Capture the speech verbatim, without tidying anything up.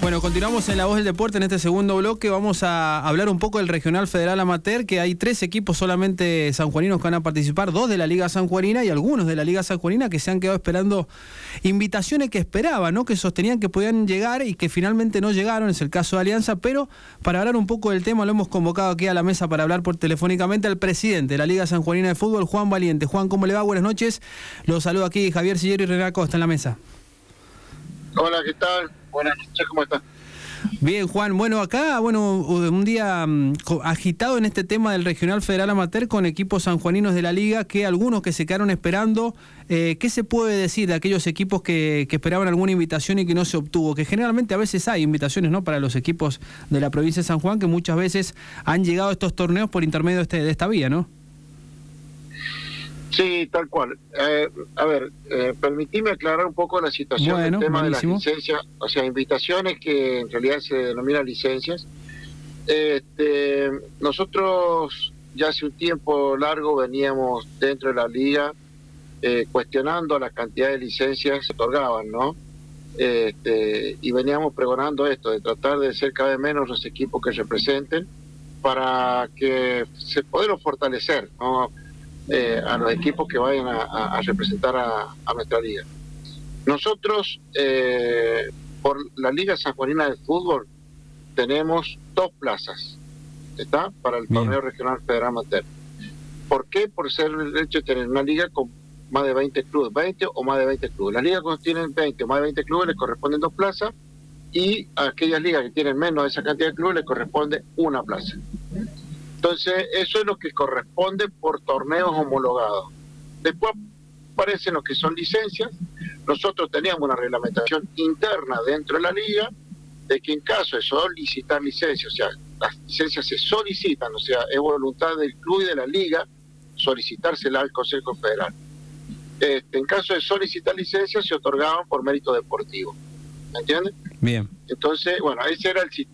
Bueno, continuamos en La Voz del Deporte. En este segundo bloque vamos a hablar un poco del Regional Federal Amateur, que hay tres equipos solamente sanjuaninos que van a participar, dos de la Liga Sanjuanina y algunos de la Liga Sanjuanina que se han quedado esperando invitaciones que esperaban, ¿no? Que sostenían que podían llegar y que finalmente no llegaron, es el caso de Alianza, pero para hablar un poco del tema lo hemos convocado aquí a la mesa para hablar por telefónicamente al presidente de la Liga Sanjuanina de Fútbol, Juan Valiente. Juan, ¿cómo le va? Buenas noches. Los saludo aquí Javier Sillero y René Acosta en la mesa. Hola, ¿qué tal? Buenas noches, ¿cómo estás? Bien, Juan. Bueno, acá, bueno, un día um, agitado en este tema del Regional Federal Amateur con equipos sanjuaninos de la Liga, que algunos que se quedaron esperando. Eh, ¿Qué se puede decir de aquellos equipos que, que esperaban alguna invitación y que no se obtuvo? Que generalmente a veces hay invitaciones, ¿no?, para los equipos de la provincia de San Juan, que muchas veces han llegado a estos torneos por intermedio de, este, de esta vía, ¿no? Sí, tal cual. Eh, a ver, eh, permitime aclarar un poco la situación bueno, del tema buenísimo. de las licencias, o sea, invitaciones que en realidad se denominan licencias. Este, nosotros ya hace un tiempo largo veníamos dentro de la liga eh, cuestionando la cantidad de licencias que se otorgaban, ¿no? Este, y veníamos pregonando esto, de tratar de ser cada vez menos los equipos que representen para que se poderlos fortalecer, ¿no? Eh, a los equipos que vayan a, a, a representar a, a nuestra liga. Nosotros, eh, por la Liga Sanjuanina de Fútbol, tenemos dos plazas, ¿está? Para el Bien. torneo regional federal amateur. ¿Por qué? Por ser el hecho de tener una liga con más de veinte clubes, veinte o más de veinte clubes. Las ligas que tienen veinte o más de veinte clubes les corresponden dos plazas, y a aquellas ligas que tienen menos de esa cantidad de clubes les corresponde una plaza. Entonces, eso es lo que corresponde por torneos homologados. Después aparecen los que son licencias. Nosotros teníamos una reglamentación interna dentro de la liga de que en caso de solicitar licencias, o sea, las licencias se solicitan, o sea, es voluntad del club y de la liga solicitársela al Consejo Federal. Este, en caso de solicitar licencias, se otorgaban por mérito deportivo. ¿Me entiendes? Bien. Entonces, bueno, ese era el sistema